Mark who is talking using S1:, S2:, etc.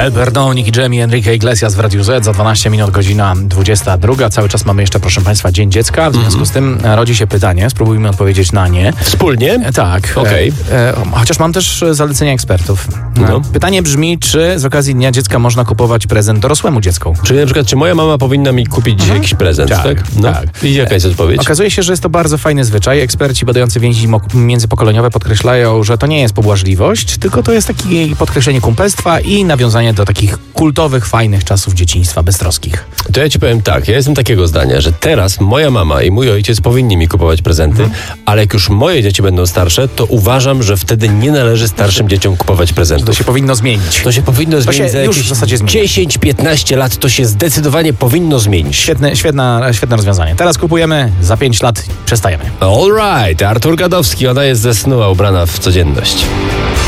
S1: El Perdón, Nicky Jam i Enrique Iglesias w Radiu Z. Za 12 minut godzina 22. Cały czas mamy jeszcze, proszę Państwa, Dzień Dziecka. W związku z tym rodzi się pytanie. Spróbujmy odpowiedzieć na nie.
S2: Wspólnie?
S1: Tak.
S2: Okej.
S1: Chociaż mam też zalecenia ekspertów.
S2: No.
S1: Pytanie brzmi, czy z okazji Dnia Dziecka można kupować prezent dorosłemu dziecku?
S2: Czyli na przykład, czy moja mama powinna mi kupić dzisiaj jakiś prezent, tak? No.
S1: Tak.
S2: I jaka jest odpowiedź?
S1: Okazuje się, że jest to bardzo fajny zwyczaj. Eksperci badający więzi międzypokoleniowe podkreślają, że to nie jest pobłażliwość, tylko to jest takie podkreślenie kumpelstwa i nawiązanie do takich kultowych, fajnych czasów dzieciństwa beztroskich.
S2: To ja ci powiem tak, ja jestem takiego zdania, że teraz moja mama i mój ojciec powinni mi kupować prezenty, ale jak już moje dzieci będą starsze, to uważam, że wtedy nie należy starszym dzieciom kupować prezentów.
S1: To się powinno zmienić.
S2: To się powinno zmienić za
S1: już
S2: jakieś
S1: w zasadzie zmieni.
S2: 10-15 lat, to się zdecydowanie powinno zmienić.
S1: Świetne rozwiązanie. Teraz kupujemy, za 5 lat przestajemy.
S2: All right, Artur Gadowski, ona jest ze snu, a ubrana w codzienność.